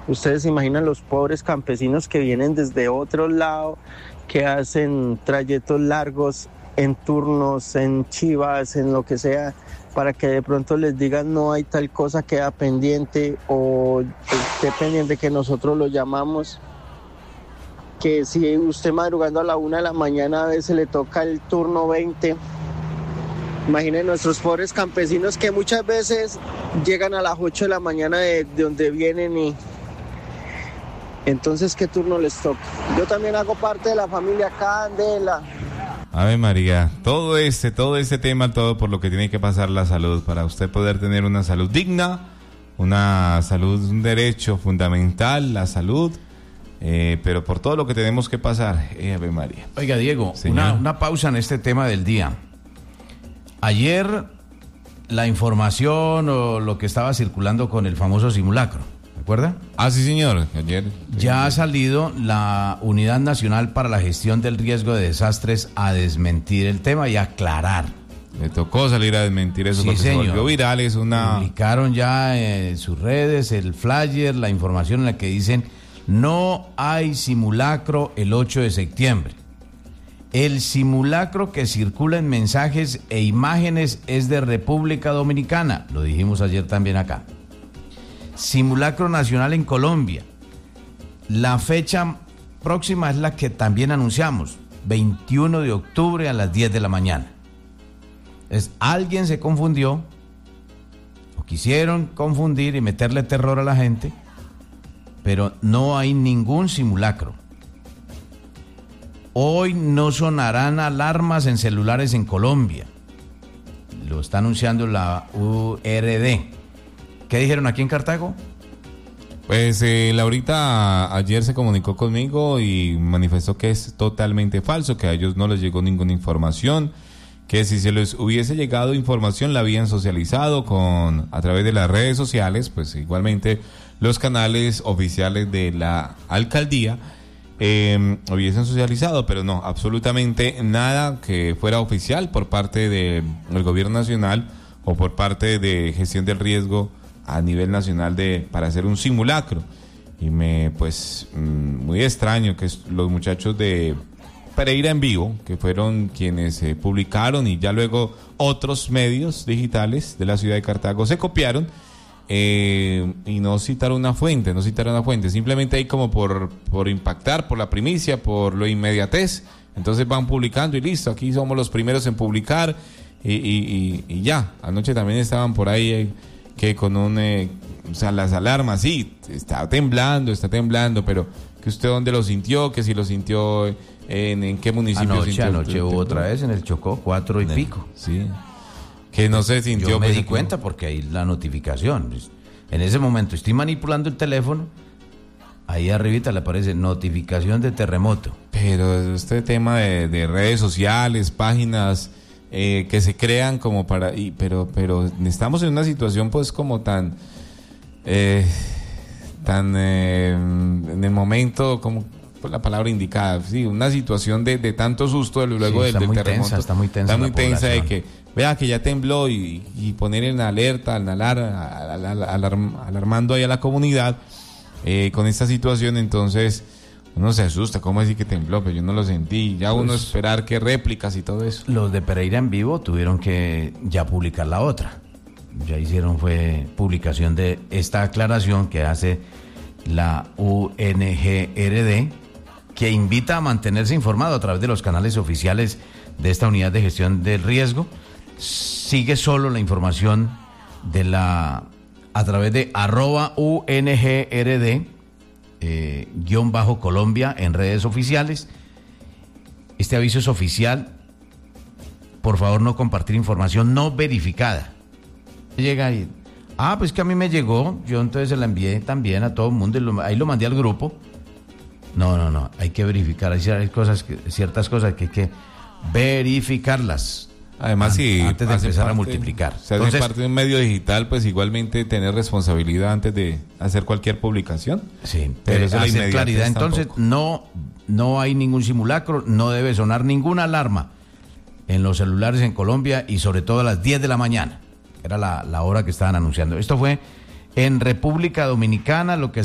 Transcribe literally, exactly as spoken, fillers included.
Ustedes se imaginan los pobres campesinos que vienen desde otro lado, que hacen trayectos largos en turnos, en chivas, en lo que sea, para que de pronto les digan no hay tal cosa, queda pendiente o esté pendiente que nosotros lo llamamos. Que si usted madrugando a la una de la mañana a veces le toca el turno veinte. Imaginen nuestros pobres campesinos que muchas veces llegan a las ocho de la mañana de, de donde vienen y entonces ¿qué turno les toca? Yo también hago parte de la familia Candela. Ave María, todo este, todo este tema, todo por lo que tiene que pasar la salud, para usted poder tener una salud digna, una salud, un derecho fundamental, la salud, eh, pero por todo lo que tenemos que pasar, eh, Ave María. Oiga, Diego, una, una pausa en este tema del día. Ayer la información o lo que estaba circulando con el famoso simulacro, ¿recuerda? Ah, sí, señor. Ayer. Ya ha salido la Unidad Nacional para la Gestión del Riesgo de Desastres a desmentir el tema y aclarar. Me tocó salir a desmentir eso, sí, porque señor, se volvió viral. Es una... Publicaron ya en sus redes el flyer, la información en la que dicen no hay simulacro el ocho de septiembre. El simulacro que circula en mensajes e imágenes es de República Dominicana, lo dijimos ayer también acá. Simulacro nacional en Colombia. La fecha próxima es la que también anunciamos, veintiuno de octubre a las diez de la mañana. Es, alguien se confundió, o quisieron confundir y meterle terror a la gente, pero no hay ningún simulacro. Hoy no sonarán alarmas en celulares en Colombia. Lo está anunciando la U R D. ¿Qué dijeron aquí en Cartago? Pues eh, Laurita ayer se comunicó conmigo y manifestó que es totalmente falso, que a ellos no les llegó ninguna información, que si se les hubiese llegado información la habían socializado con a través de las redes sociales, pues igualmente los canales oficiales de la alcaldía eh, hubiesen socializado, pero no, absolutamente nada que fuera oficial por parte del gobierno nacional o por parte de gestión del riesgo a nivel nacional de para hacer un simulacro. Y me pues muy extraño que los muchachos de Pereira en Vivo, que fueron quienes eh, publicaron, y ya luego otros medios digitales de la ciudad de Cartago se copiaron eh, y no citaron una fuente, no citaron una fuente, simplemente ahí como por, por impactar, por la primicia, por lo inmediatez, entonces van publicando y listo, aquí somos los primeros en publicar y, y, y, y ya. Anoche también estaban por ahí eh, que con un, eh, o sea, las alarmas, sí, está temblando, está temblando, pero que usted dónde lo sintió, que si lo sintió en, en qué municipio anoche, sintió. Anoche hubo otra vez en el Chocó, cuatro y el, pico. Sí, que no se sintió. Yo me pues, di cuenta porque ahí la notificación, en ese momento estoy manipulando el teléfono, ahí arribita le aparece notificación de terremoto. Pero este tema de, de redes sociales, páginas eh, que se crean como para, y, pero, pero estamos en una situación pues como tan, eh, tan eh, en el momento como la palabra indicada, sí, una situación de, de tanto susto luego sí, del, del terremoto. Tensa, está muy tensa. Está muy tensa de población. que vea que ya tembló y, y poner en alerta, en alar, alar, alar, alarmando ahí a la comunidad eh, con esta situación. Entonces uno se asusta, ¿cómo así que tembló? Pero yo no lo sentí, ya uno pues, esperar que réplicas y todo eso. Los de Pereira en Vivo tuvieron que ya publicar la otra, ya hicieron fue publicación de esta aclaración que hace la U N G R D, que invita a mantenerse informado a través de los canales oficiales de esta unidad de gestión del riesgo. Sigue solo la información de la a través de arroba U N G R D eh, guión bajo Colombia en redes oficiales. Este aviso es oficial. Por favor, no compartir información no verificada. Llega y ah, pues que a mí me llegó, yo entonces se la envié también a todo el mundo, y lo, ahí lo mandé al grupo. No, no, no, hay que verificar, hay cosas que, ciertas cosas que hay que verificarlas. Además, an, si antes de empezar parte, a multiplicar. Se hace parte de un medio digital, pues igualmente tener responsabilidad antes de hacer cualquier publicación. Sí, pero eso hacer claridad. Entonces, tampoco. no, no hay ningún simulacro, no debe sonar ninguna alarma en los celulares en Colombia y sobre todo a las diez de la mañana. Era la, la hora que estaban anunciando. Esto fue en República Dominicana, lo que